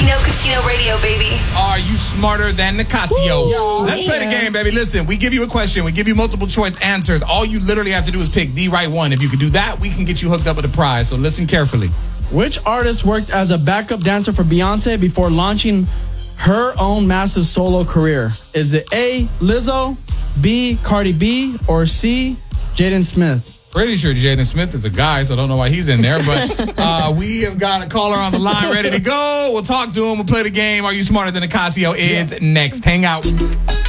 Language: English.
Casino Radio, baby. Are you smarter than Nicasio? Let's play the game, baby. Listen, we give you a question. We give you multiple choice answers. All you literally have to do is pick the right one. If you can do that, we can get you hooked up with a prize. So listen carefully. Which artist worked as a backup dancer for Beyonce before launching her own massive solo career? Is it A, Lizzo, B, Cardi B, or C, Jaden Smith? Pretty sure Jaden Smith is a guy, so I don't know why he's in there. But we have got a caller on the line ready to go. We'll talk to him. We'll play the game. Are You Smarter Than Nicasio is next. Hang out.